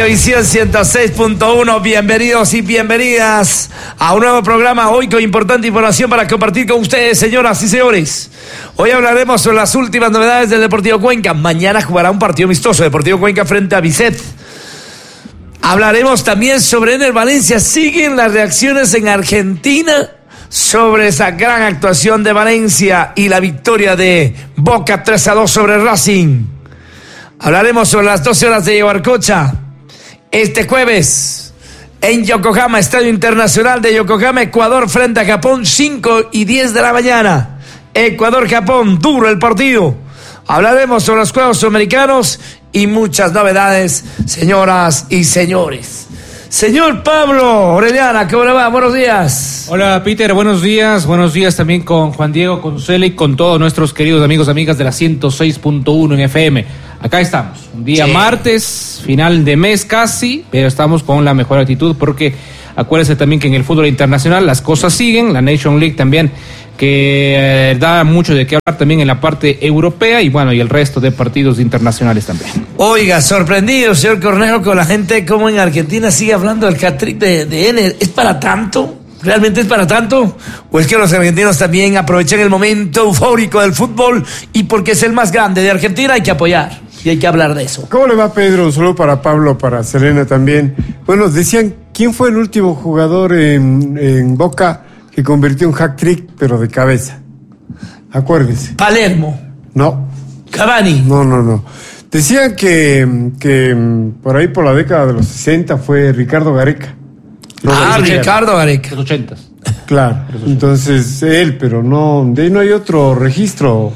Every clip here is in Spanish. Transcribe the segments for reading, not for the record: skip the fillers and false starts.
Radiovisión 106.1, bienvenidos y bienvenidas a un nuevo programa hoy con importante información para compartir con ustedes, señoras y señores. Hoy hablaremos sobre las últimas novedades del Deportivo Cuenca. Mañana jugará un partido amistoso, Deportivo Cuenca frente a Bicet. Hablaremos también sobre Ener Valencia. Siguen las reacciones en Argentina sobre esa gran actuación de Valencia y la victoria de Boca 3-2 sobre Racing. Hablaremos sobre las 12 horas de Yaguarcocha. Este jueves, en Yokohama, Estadio Internacional de Yokohama, Ecuador frente a Japón, 5 y 10 de la mañana. Ecuador-Japón, duro el partido. Hablaremos sobre los Juegos Sudamericanos y muchas novedades, señoras y señores. Señor Pablo Orellana, ¿cómo le va? Buenos días. Hola, Peter, buenos días también con Juan Diego, con Cele y con todos nuestros queridos amigos y amigas de la 106.1 en FM. Acá estamos, un día martes, final de mes casi, pero estamos con la mejor actitud porque acuérdense también que en el fútbol internacional las cosas siguen, la Nation League también, que da mucho de qué hablar también en la parte europea y bueno, y el resto de partidos internacionales también. Oiga, sorprendido, señor Cornejo, con la gente como en Argentina sigue hablando del hat-trick de Ener. ¿Es para tanto? ¿Realmente es para tanto? ¿O es que los argentinos también aprovechan el momento eufórico del fútbol y porque es el más grande de Argentina hay que apoyar? Y hay que hablar de eso. ¿Cómo le va, Pedro? Un saludo para Pablo, para Selena también. Bueno, decían, ¿quién fue el último jugador en Boca que convirtió un hat-trick, pero de cabeza? Acuérdese. Palermo. No. Cavani. No. Decían que por ahí por la década de los 60 fue Ricardo Gareca. Ricardo Gareca. Los 80. Claro, entonces él, pero no, de ahí no hay otro registro.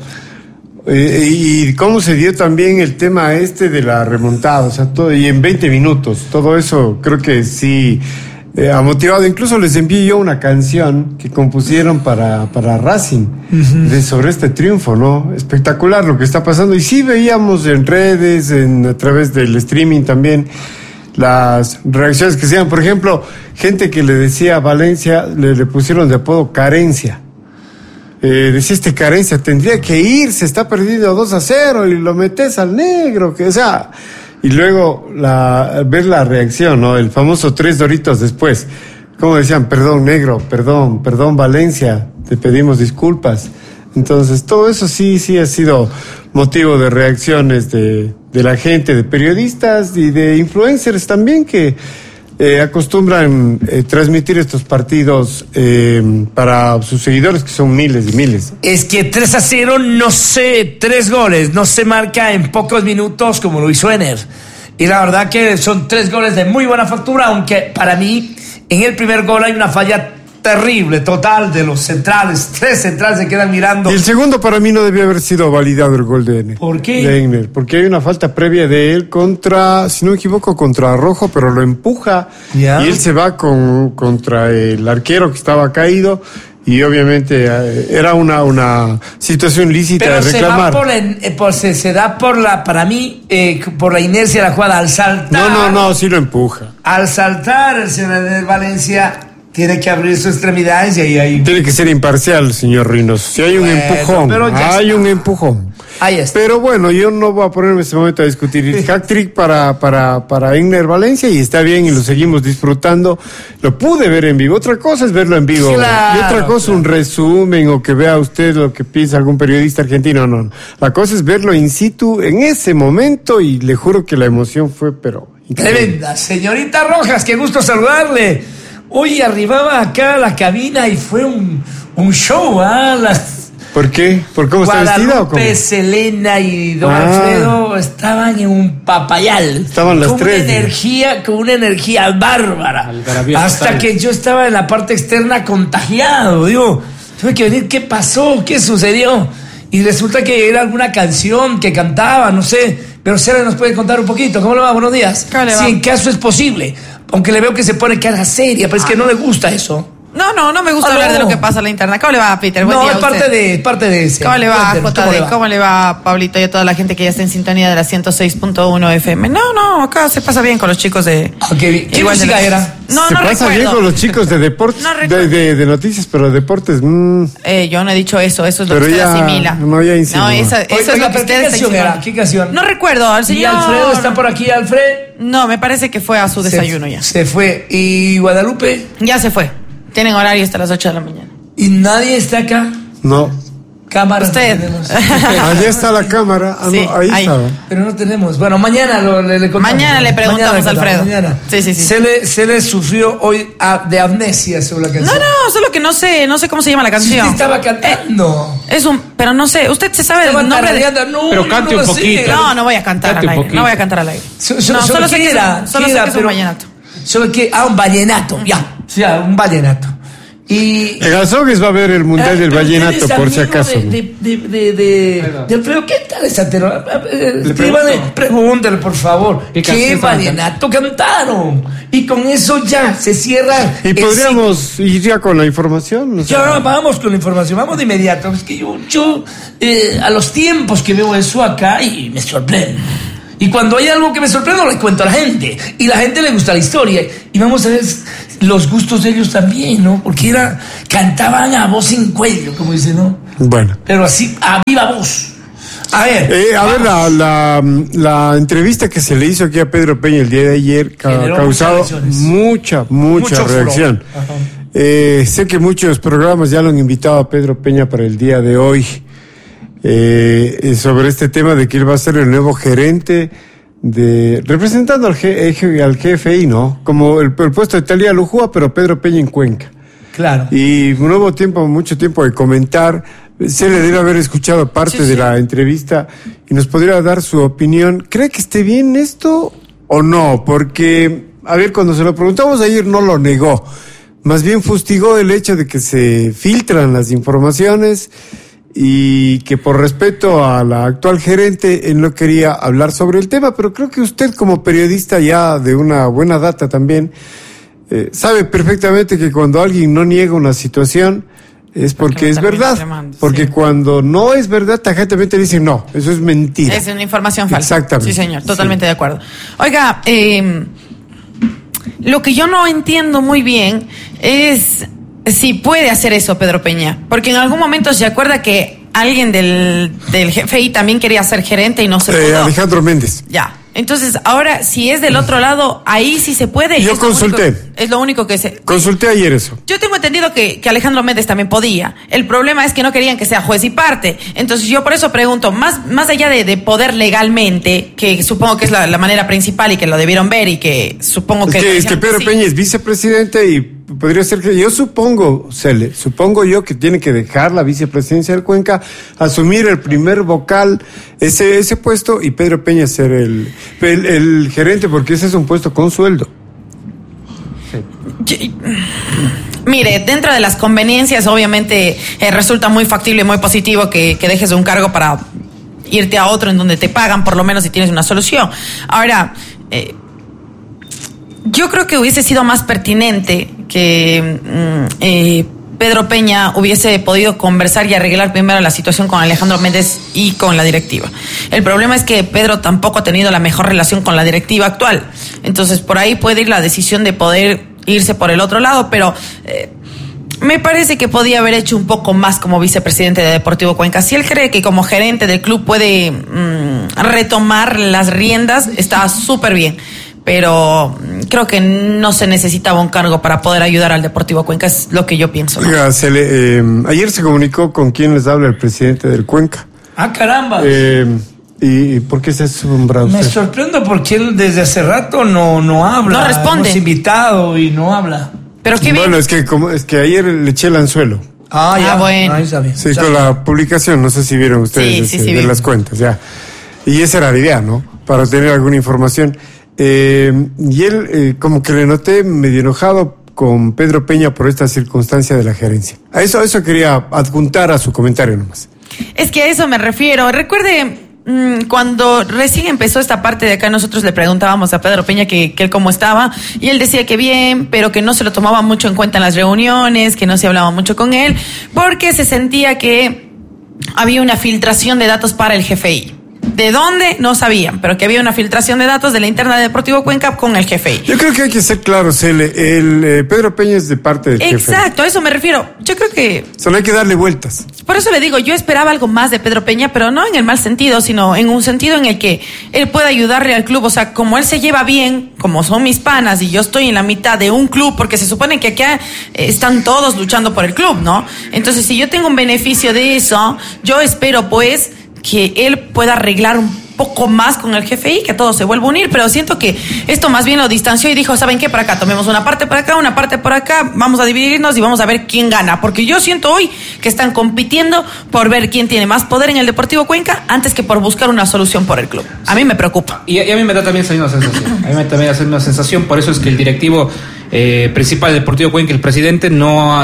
Y cómo se dio también el tema de la remontada, o sea, todo, y en 20 minutos, todo eso creo que sí ha motivado. Incluso les envié yo una canción que compusieron para Racing, sobre este triunfo, ¿no? Espectacular lo que está pasando. Y sí veíamos en redes, a través del streaming también, las reacciones que hacían. Por ejemplo, gente que le decía a Valencia, le pusieron de apodo Carencia. Decía Carencia, tendría que irse, está perdiendo 2-0 y lo metes al negro, que o sea, y luego ver la reacción, ¿no? El famoso 3 doritos después, como decían, perdón negro, perdón Valencia, te pedimos disculpas. Entonces todo eso sí ha sido motivo de reacciones de la gente, de periodistas y de influencers también que acostumbran transmitir estos partidos para sus seguidores, que son miles y miles. Es que 3-0, 3 goles, no se marca en pocos minutos como lo hizo Ener. Y la verdad que son 3 goles de muy buena factura, aunque para mí en el primer gol hay una falla terrible, total, de los centrales. 3 centrales se quedan mirando. Y el segundo para mí no debía haber sido validado el gol de Ener. ¿Por qué? De Ener, porque hay una falta previa de él contra, si no me equivoco, contra Rojo, pero lo empuja y él se va contra el arquero que estaba caído y obviamente era una situación lícita de reclamar. Pero se da para mí, por la inercia de la jugada al saltar. No, sí lo empuja. Al saltar el señor de Valencia tiene que abrir sus extremidades y ahí... Tiene que ser imparcial, señor Rinos. Si hay un empujón, hay un empujón. Ahí está. Pero bueno, yo no voy a ponerme en este momento a discutir el hat-trick para Ener Valencia y está bien y lo seguimos disfrutando. Lo pude ver en vivo. Otra cosa es verlo en vivo. Claro, y otra cosa un resumen o que vea usted lo que piensa algún periodista argentino. No. La cosa es verlo in situ en ese momento y le juro que la emoción fue, pero... tremenda. Señorita Rojas, qué gusto saludarle. Hoy arribaba acá a la cabina y fue un show, ¿Por qué? ¿Por cómo está vestida o cómo? Guadalupe, Selena y don Alfredo estaban en un papayal. Estaban las tres. Con una energía bárbara. Hasta que yo estaba en la parte externa contagiado. Digo, tuve que venir, ¿qué pasó? ¿Qué sucedió? Y resulta que era alguna canción que cantaba, no sé. Pero Sara nos puede contar un poquito. ¿Cómo le va? Buenos días. Si en caso es posible. Aunque le veo que se pone cara seria, pero es que no le gusta eso. No me gusta hablar de lo que pasa en la interna. ¿Cómo le va, Peter? Buen día es parte de ese. ¿Cómo le va, Cuéntenos, JD? ¿Cómo le va, Pablito? Y a toda la gente que ya está en sintonía de la 106.1 FM. No, acá se pasa bien con los chicos de... ¿Qué música era? No se pasa recuerdo. bien con los chicos de deportes, No recuerdo. de noticias, pero de deportes. Yo no he dicho eso es lo Pero que usted ya- asimila. no, ya insinuó. No, eso es Oiga, lo que ¿pero usted qué está canción insinuando. era? ¿Qué canción? No recuerdo, al ¿Y señor... Alfredo está por aquí, Alfred? No, me parece que fue a su desayuno ya. Se fue. ¿Y Guadalupe? Ya se fue. Tienen horario hasta las 8 de la mañana. ¿Y nadie está acá? No. Cámara. Usted. no tenemos. Allá está la cámara. Sí, No, ahí ahí. está. Pero no tenemos. Bueno, mañana le contamos. Mañana le preguntamos, Mañana le contamos, Alfredo. Mañana. Sí. Se le sufrió hoy de amnesia sobre la canción. No, solo que no sé cómo se llama la Si canción. usted estaba cantando. Pero no sé, usted se sabe Estaba el nombre de... tarareando. No, Pero yo cante no un lo sé. poquito. No voy a cantar Cante al un aire. No voy a poquito. cantar al aire. Solo sé que es un vallenato. Solo que un vallenato, ya, un vallenato. Y En Azogues va a haber el Mundial del pero Vallenato, usted es por si amigo acaso. ¿no? De Alfredo, ¿qué tal esa tenor? pregunto. Pregúntale, por favor. ¿Qué ¿Qué canción vallenato cantaron? Y con eso ya se cierra. Y el podríamos ir ya con la información. ¿no? Ya vamos con la información, vamos de inmediato. Es que yo a los tiempos que veo eso acá y me sorprende. Y cuando hay algo que me sorprende, le cuento a la gente. Y la gente le gusta la historia. Y vamos a ver los gustos de ellos también, ¿no? Porque cantaban a voz en cuello, como dicen, ¿no? Bueno. Pero así, a viva voz. A ver. La entrevista que se le hizo aquí a Pedro Peña el día de ayer ha Generó causado muchas reacciones. mucha Mucho furor. reacción. Ajá. Sé que muchos programas ya lo han invitado a Pedro Peña para el día de hoy sobre este tema de que él va a ser el nuevo gerente representando al GFI, ¿no? Como el puesto de Talía Lujúa, pero Pedro Peña en Cuenca. Claro. Y mucho tiempo de comentar. Se le debe haber escuchado parte de la entrevista y nos podría dar su opinión. ¿Cree que esté bien esto o no? Porque, a ver, cuando se lo preguntamos ayer no lo negó. Más bien fustigó el hecho de que se filtran las informaciones y que por respeto a la actual gerente él no quería hablar sobre el tema, pero creo que usted como periodista ya de una buena data también sabe perfectamente que cuando alguien no niega una situación es porque es verdad, porque cuando no es verdad tajantemente dicen no, eso es mentira. Es una información falsa. Exactamente. Sí, señor, totalmente de acuerdo. Oiga, lo que yo no entiendo muy bien es si puede hacer eso Pedro Peña, porque en algún momento se acuerda que alguien del GFI también quería ser gerente y no se pudo. Alejandro Méndez. Ya. Entonces, ahora, si es del otro lado, ahí sí se puede. Yo consulté. Es lo único que se... Consulté ayer eso. Yo tengo entendido que Alejandro Méndez también podía. El problema es que no querían que sea juez y parte. Entonces, yo por eso pregunto, más allá de poder legalmente, que supongo que es la manera principal y que lo debieron ver y que supongo que... Es que Pedro sí. Peña es vicepresidente y podría ser que... Yo supongo yo que tiene que dejar la vicepresidencia del Cuenca, asumir el primer vocal, ese puesto, y Pedro Peña ser el gerente, porque ese es un puesto con sueldo. Mire, dentro de las conveniencias, obviamente resulta muy factible y muy positivo que dejes un cargo para irte a otro en donde te pagan, por lo menos si tienes una solución. Ahora, yo creo que hubiese sido más pertinente que Pedro Peña hubiese podido conversar y arreglar primero la situación con Alejandro Méndez y con la directiva. El problema es que Pedro tampoco ha tenido la mejor relación con la directiva actual. Entonces, por ahí puede ir la decisión de poder irse por el otro lado, pero me parece que podía haber hecho un poco más como vicepresidente de Deportivo Cuenca. Si él cree que como gerente del club puede retomar las riendas, está súper bien. Pero creo que no se necesitaba un cargo para poder ayudar al Deportivo Cuenca, es lo que yo pienso, ¿no? Oiga, ayer se comunicó con quien les habla el presidente del Cuenca. Ah, caramba. ¿Y por qué se ha asombrado Me usted? sorprendo porque él desde hace rato no habla. No responde. Hemos invitado y no habla. Pero qué bien. Bueno, es que ayer le eché el anzuelo. Ya. Bueno. Ahí está bien. Sí, Está con bien. la publicación, no sé si vieron ustedes Sí, de vi. las cuentas, ya. Y esa era la idea, ¿no? Para tener alguna información. Y él, como que le noté medio enojado con Pedro Peña por esta circunstancia de la gerencia. A eso quería adjuntar a su comentario nomás. Es que a eso me refiero. Recuerde, cuando recién empezó esta parte de acá, nosotros le preguntábamos a Pedro Peña que él cómo estaba, y él decía que bien, pero que no se lo tomaba mucho en cuenta en las reuniones, que no se hablaba mucho con él, porque se sentía que había una filtración de datos para el GFI. ¿De dónde? No sabían, pero que había una filtración de datos de la interna de Deportivo Cuenca con el GFI. Yo creo que hay que ser claros, Pedro Peña es de parte del Exacto, a eso me refiero. Yo creo que... Solo hay que darle vueltas. Por eso le digo, yo esperaba algo más de Pedro Peña, pero no en el mal sentido, sino en un sentido en el que él pueda ayudarle al club. O sea, como él se lleva bien, como son mis panas, y yo estoy en la mitad de un club, porque se supone que acá están todos luchando por el club, ¿no? Entonces, si yo tengo un beneficio de eso, yo espero, pues, que él pueda arreglar un poco más con el GFI, que todo se vuelva a unir, pero siento que esto más bien lo distanció y dijo, ¿saben qué? Por acá, tomemos una parte por acá, una parte por acá, vamos a dividirnos y vamos a ver quién gana, porque yo siento hoy que están compitiendo por ver quién tiene más poder en el Deportivo Cuenca antes que por buscar una solución por el club. A mí me preocupa. Y a mí me da también esa misma sensación. A mí me también da una sensación, por eso es que el directivo principal del Deportivo Cuenca, el presidente, no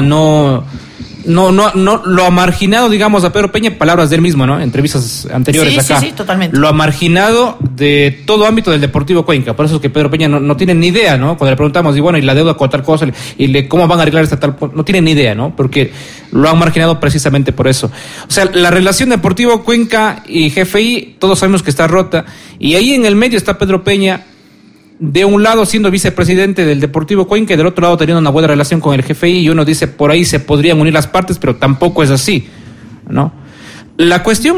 lo ha marginado, digamos, a Pedro Peña, palabras de él mismo, ¿no? Entrevistas anteriores acá. Sí, totalmente. Lo ha marginado de todo ámbito del Deportivo Cuenca. Por eso es que Pedro Peña no tiene ni idea, ¿no? Cuando le preguntamos, y bueno, y la deuda con tal cosa, cómo van a arreglar esta tal... No tiene ni idea, ¿no? Porque lo han marginado precisamente por eso. O sea, la relación Deportivo Cuenca y GFI, todos sabemos que está rota. Y ahí en el medio está Pedro Peña, de un lado siendo vicepresidente del Deportivo Cuenca y del otro lado teniendo una buena relación con el GFI, y uno dice por ahí se podrían unir las partes, pero tampoco es así, ¿no? La cuestión